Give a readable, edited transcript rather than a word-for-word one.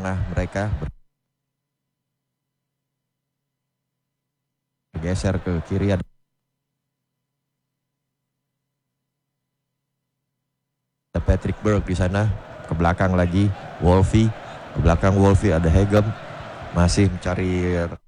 tengah mereka. Geser ke kiri, ada Patrick Berg di sana. Ke belakang lagi Wolfie. Ke belakang Wolfie ada Hegem. Masih mencari